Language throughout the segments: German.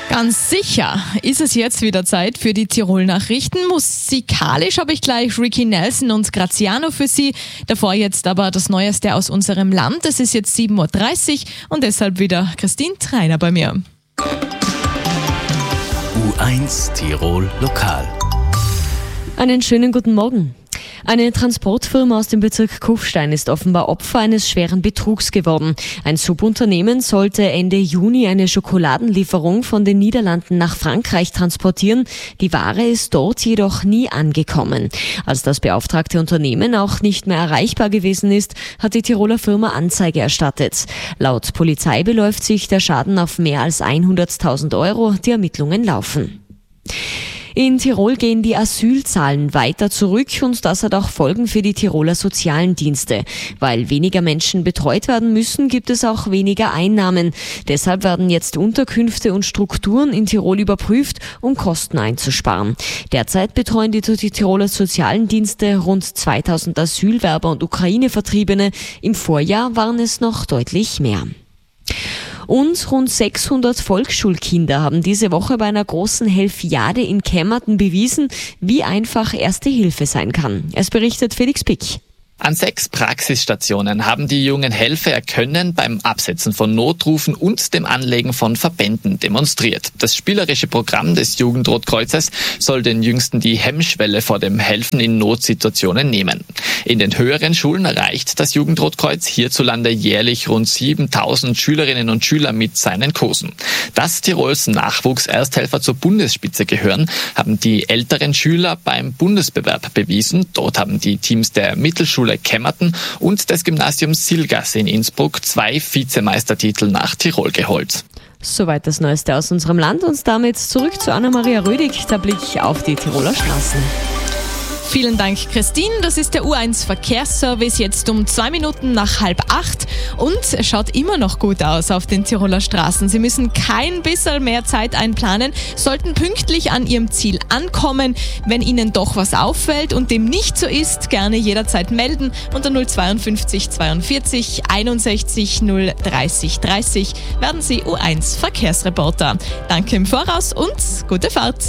Ganz sicher ist es jetzt wieder Zeit für die Tirol-Nachrichten. Musikalisch habe ich gleich Ricky Nelson und Graziano für Sie. Davor jetzt aber das Neueste aus unserem Land. Es ist jetzt 7.30 Uhr und deshalb wieder Christine Treiner bei mir. U1 Tirol Lokal. Einen schönen guten Morgen. Eine Transportfirma aus dem Bezirk Kufstein ist offenbar Opfer eines schweren Betrugs geworden. Ein Subunternehmen sollte Ende Juni eine Schokoladenlieferung von den Niederlanden nach Frankreich transportieren. Die Ware ist dort jedoch nie angekommen. Als das beauftragte Unternehmen auch nicht mehr erreichbar gewesen ist, hat die Tiroler Firma Anzeige erstattet. Laut Polizei beläuft sich der Schaden auf mehr als 100.000 Euro. Die Ermittlungen laufen. In Tirol gehen die Asylzahlen weiter zurück und das hat auch Folgen für die Tiroler sozialen Dienste. Weil weniger Menschen betreut werden müssen, gibt es auch weniger Einnahmen. Deshalb werden jetzt Unterkünfte und Strukturen in Tirol überprüft, um Kosten einzusparen. Derzeit betreuen die Tiroler sozialen Dienste rund 2000 Asylwerber und Ukraine-Vertriebene. Im Vorjahr waren es noch deutlich mehr. Und rund 600 Volksschulkinder haben diese Woche bei einer großen Helfiade in Kemmerten bewiesen, wie einfach Erste Hilfe sein kann. Es berichtet Felix Pick. An 6 Praxisstationen haben die jungen Helfer können beim Absetzen von Notrufen und dem Anlegen von Verbänden demonstriert. Das spielerische Programm des Jugendrotkreuzes soll den Jüngsten die Hemmschwelle vor dem Helfen in Notsituationen nehmen. In den höheren Schulen erreicht das Jugendrotkreuz hierzulande jährlich rund 7000 Schülerinnen und Schüler mit seinen Kursen. Dass Tirols Nachwuchsersthelfer zur Bundesspitze gehören, haben die älteren Schüler beim Bundesbewerb bewiesen. Dort haben die Teams der Mittelschule Kemmerten und des Gymnasiums Silgasse in Innsbruck 2 Vizemeistertitel nach Tirol geholt. Soweit das Neueste aus unserem Land und damit zurück zu Anna-Maria Rödig, der Blick auf die Tiroler Straßen. Vielen Dank, Christine. Das ist der U1 Verkehrsservice jetzt um 2 Minuten nach 7:30 und es schaut immer noch gut aus auf den Tiroler Straßen. Sie müssen kein bisschen mehr Zeit einplanen, sollten pünktlich an Ihrem Ziel ankommen. Wenn Ihnen doch was auffällt und dem nicht so ist, gerne jederzeit melden unter 052 42 61 030 30 werden Sie U1 Verkehrsreporter. Danke im Voraus und gute Fahrt.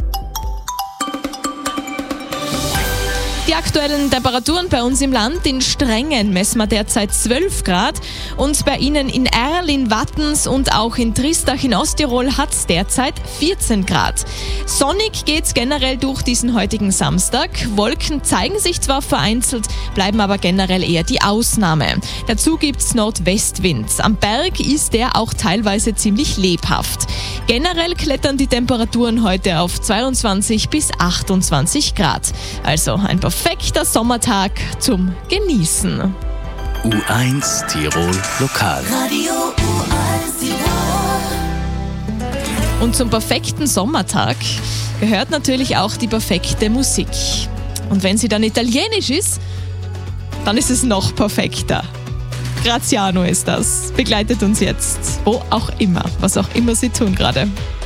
Die aktuellen Temperaturen bei uns im Land, in Strengen messen wir derzeit 12 Grad und bei Ihnen in Erl, in Wattens und auch in Tristach in Osttirol hat es derzeit 14 Grad. Sonnig geht's generell durch diesen heutigen Samstag. Wolken zeigen sich zwar vereinzelt, bleiben aber generell eher die Ausnahme. Dazu gibt's Nordwestwind. Am Berg ist der auch teilweise ziemlich lebhaft. Generell klettern die Temperaturen heute auf 22 bis 28 Grad. Also ein perfekter Sommertag zum Genießen. U1 Tirol Lokal. Radio U1 Tirol. Und zum perfekten Sommertag gehört natürlich auch die perfekte Musik. Und wenn sie dann italienisch ist, dann ist es noch perfekter. Graziano ist das. Begleitet uns jetzt, wo auch immer, was auch immer Sie tun gerade.